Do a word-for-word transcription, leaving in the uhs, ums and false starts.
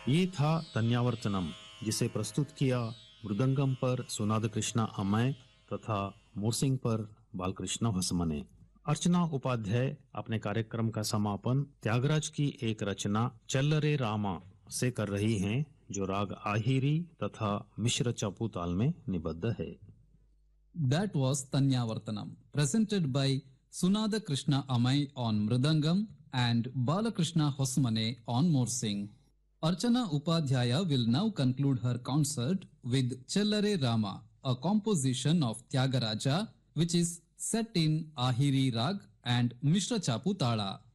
ये था तन्यावर्तनम, जिसे प्रस्तुत किया मृदंगम पर सुनाद कृष्णा अमय तथा मोरसिंग पर बालकृष्ण हसमने। अर्चना उपाध्याय अपने कार्यक्रम का समापन त्यागराज की एक रचना चल्लरे रामा से कर रही हैं, जो राग आहिरी तथा मिश्र चापू ताल में निबद्ध है। That was Tanyavartanam, presented by Sunada Krishna Amai on Mridangam and Balakrishna Hosmane on Morsing. Archana Upadhyaya will now conclude her concert with Chellare Rama, a composition of Tyagaraja which is set in Ahiri Rag and Mishra Chapu Tala.